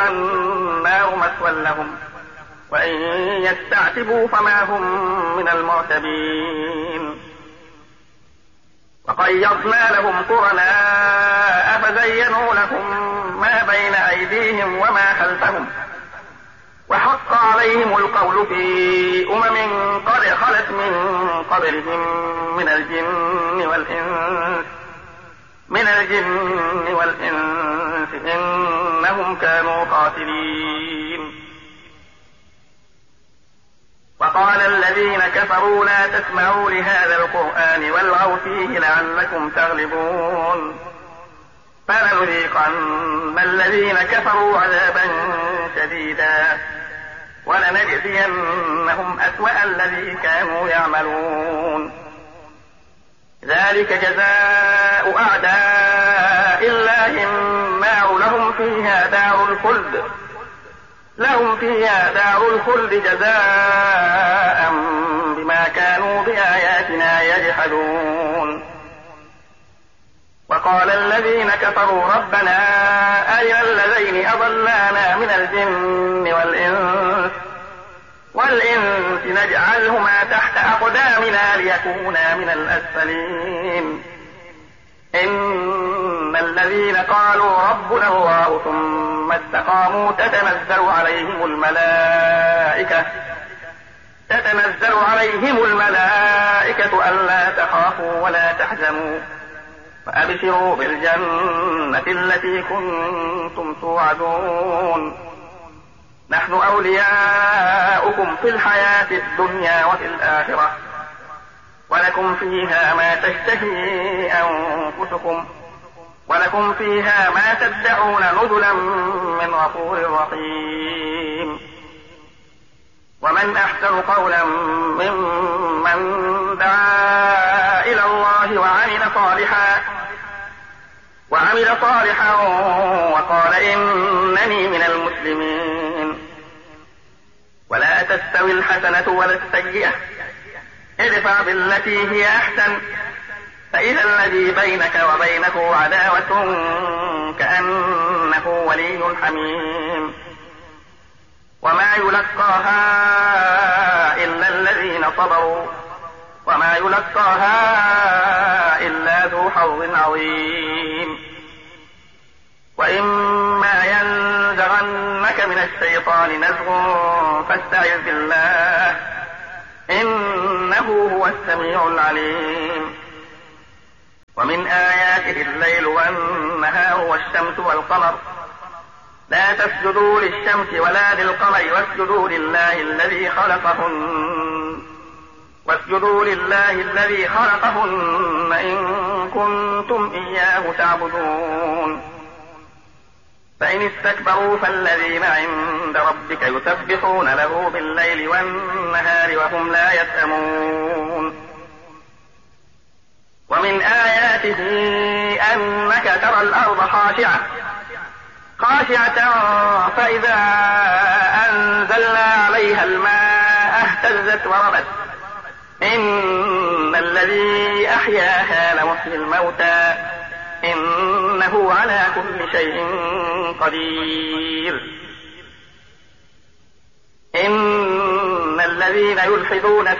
النار مثوى لهم وإن يستعتبوا فما هم من المعتبين. وقيضنا لهم قرناء فزينوا لهم ما بين أيديهم وما خلفهم وحق عليهم القول في قد خلت من قبلهم من الجن والإنس إنهم كانوا خاسرين. وقال الذين كفروا لا تسمعوا لهذا القرآن والغوا فيه لعلكم تغلبون. فلنذيقن الذين كفروا عذابا شديدا ولنجزينهم أسوأ الذي كانوا يعملون. ذلك جزاء أعداء الله النار لهم فيها دار الخلد جزاء بما كانوا بآياتنا يجحدون. وقال الذين كفروا ربنا أرنا الذين أضلانا من الجن والإنس نجعلهما تحت أقدامنا ليكونا من الأسفلين. إن الذين قالوا ربنا الله ثم استقاموا تتنزل عليهم الملائكة ألا تخافوا ولا تحزنوا وأبشروا بالجنة التي كنتم توعدون. نحن أولياؤكم في الحياة الدنيا وفي الآخرة ولكم فيها ما تشتهي أنفسكم ولكم فيها ما تدعون نزلا من غفور رحيم. ومن أحسن قولا ممن دعا إلى الله وعمل صالحا وقال إنني من المسلمين. ولا تستوي الحسنة ولا السيئة ادفع بالتي هي أحسن فإذا الذي بينك وبينه عداوة كأنه ولي حميم. وما يلقاها إلا الذين صبروا وما يلقاها إلا ذو حظ عظيم. وإما ينزغنك من الشيطان نزغ فاستعذ بالله إنه هو السميع العليم. ومن آياته الليل والنهار والشمس والقمر لا تسجدوا للشمس ولا للقمر واسجدوا لله الذي خلقهن إن كنتم إياه تعبدون. فإن استكبروا فالذين عند ربك يسبحون له بالليل والنهار وهم لا يسأمون. ومن آياته أنك ترى الأرض خاشعة فإذا أنزلنا عليها الماء اهتزت وربت إن الذي أحياها لمحيي الموتى إنه على كل شيء قدير. إن الذين يلحدون